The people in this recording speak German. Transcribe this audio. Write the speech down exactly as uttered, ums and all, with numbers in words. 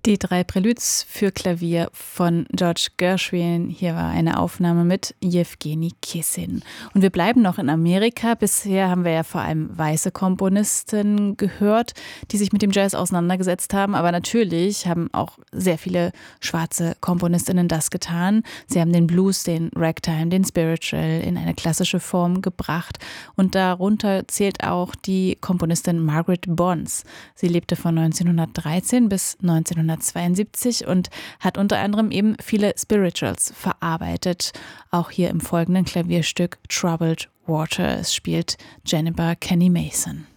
Die drei Preludes für Klavier von George Gershwin. Hier war eine Aufnahme mit Jewgeni Kissin. Und wir bleiben noch in Amerika. Bisher haben wir ja vor allem weiße Komponisten gehört, die sich mit dem Jazz auseinandergesetzt haben. Aber natürlich haben auch sehr viele schwarze Komponistinnen das getan. Sie haben den Blues, den Ragtime, den Spiritual in eine klassische Form gebracht. Und darunter zählt auch die Komponistin Margaret Bonds. Sie lebte von neunzehnhundertdreizehn bis neunzehnhundertzweiundsiebzig und hat unter anderem eben viele Spirituals verarbeitet. Auch hier im folgenden Klavierstück Troubled Water. Es spielt Jennifer Kenny Mason.